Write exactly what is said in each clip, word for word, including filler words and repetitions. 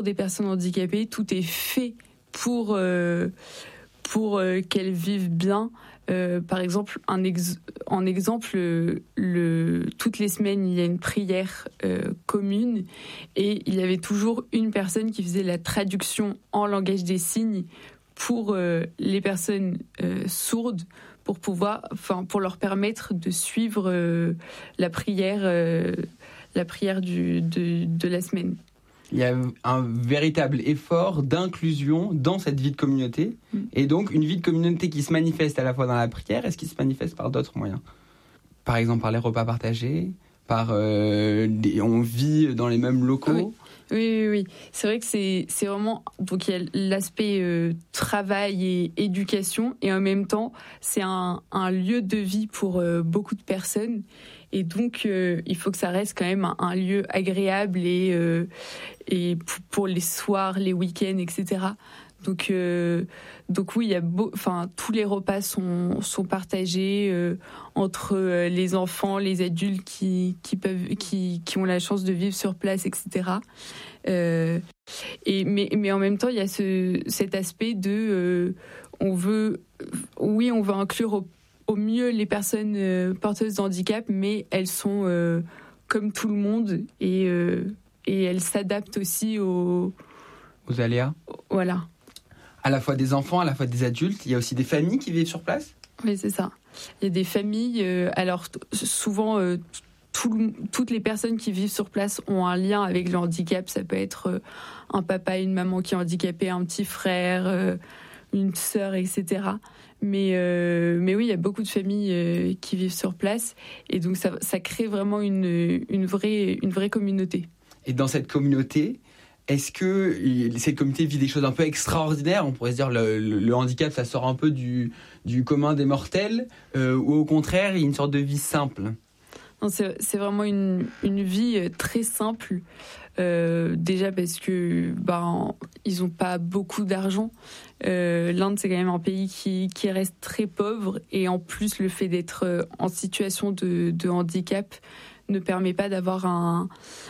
des personnes handicapées, tout est fait pour, euh, pour euh, qu'elles vivent bien. Euh, par exemple, un ex- en exemple, le, le, toutes les semaines, il y a une prière euh, commune et il y avait toujours une personne qui faisait la traduction en langage des signes pour euh, les personnes euh, sourdes, pour pouvoir, enfin, pour leur permettre de suivre euh, la prière, euh, la prière du, de, de la semaine. Il y a un véritable effort d'inclusion dans cette vie de communauté, mmh. et donc une vie de communauté qui se manifeste à la fois dans la prière et ce qui se manifeste par d'autres moyens. Par exemple par les repas partagés, par euh, des, on vit dans les mêmes locaux. Oui. Oui, oui, oui. C'est vrai que c'est, c'est vraiment... Donc, il y a l'aspect euh, travail et éducation, et en même temps, c'est un, un lieu de vie pour euh, beaucoup de personnes. Et donc, euh, il faut que ça reste quand même un, un lieu agréable et, euh, et pour les soirs, les week-ends, et cetera. Donc, euh, donc oui, il y a beau, enfin, tous les repas sont, sont partagés euh, entre euh, les enfants, les adultes qui, qui, peuvent, qui, qui ont la chance de vivre sur place, et cetera. Euh, et, mais, mais en même temps, il y a ce, cet aspect de... Euh, on veut, oui, on veut inclure au, au mieux les personnes euh, porteuses de handicap, mais elles sont euh, comme tout le monde et, euh, et elles s'adaptent aussi aux... Aux aléas. Voilà. À la fois des enfants, à la fois des adultes. Il y a aussi des familles qui vivent sur place ? Oui, c'est ça. Il y a des familles, euh, alors t- souvent, euh, tout, toutes les personnes qui vivent sur place ont un lien avec le handicap. Ça peut être euh, un papa, une maman qui est handicapée, un petit frère, euh, une sœur, et cetera. Mais, euh, mais oui, il y a beaucoup de familles euh, qui vivent sur place. Et donc, ça, ça crée vraiment une, une, vraie, une vraie communauté. Et dans cette communauté... Est-ce que cette communauté vit des choses un peu extraordinaires ? On pourrait se dire le, le, le handicap, ça sort un peu du, du commun des mortels, euh, ou au contraire, il y a une sorte de vie simple ? Non, c'est, c'est vraiment une, une vie très simple. Euh, déjà parce que ben, ils n'ont pas beaucoup d'argent. Euh, L'Inde, c'est quand même un pays qui, qui reste très pauvre. Et en plus, le fait d'être en situation de, de handicap ne permet pas d'avoir un...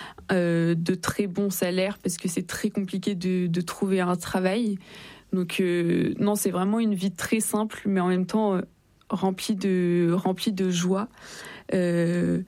Euh, de très bons salaires parce que c'est très compliqué de, de trouver un travail. Donc euh, non, c'est vraiment une vie très simple, mais en même temps euh, remplie de remplie de joie. Euh,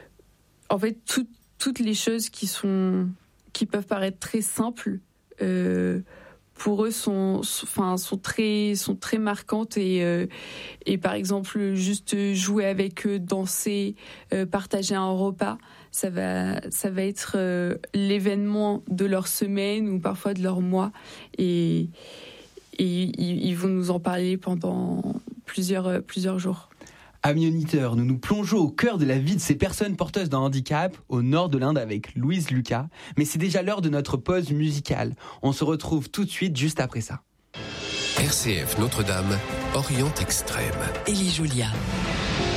en fait, tout, toutes les choses qui sont qui peuvent paraître très simples, euh, pour eux sont, sont, enfin, sont très sont très marquantes et euh, et par exemple juste jouer avec eux, danser, euh, partager un repas. Ça va, ça va être euh, l'événement de leur semaine ou parfois de leur mois. Et, et ils, ils vont nous en parler pendant plusieurs, euh, plusieurs jours. Amis auditeurs, nous nous plongeons au cœur de la vie de ces personnes porteuses d'un handicap au nord de l'Inde avec Louise Lucas. Mais c'est déjà l'heure de notre pause musicale. On se retrouve tout de suite juste après ça. R C F Notre-Dame, Orient Extrême. Élie Julia.